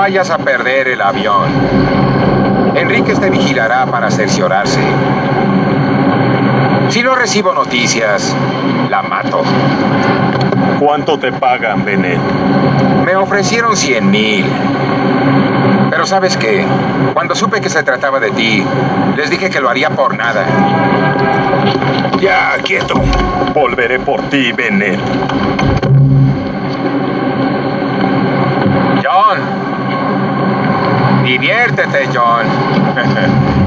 vayas a perder el avión. Enríquez te vigilará para cerciorarse. Si no recibo noticias, la mato. ¿Cuánto te pagan, Bennett? Me ofrecieron 100,000. Pero ¿sabes qué? Cuando supe que se trataba de ti, les dije que lo haría por nada. Ya, quieto. Volveré por ti, Bennett. John. Diviértete, John.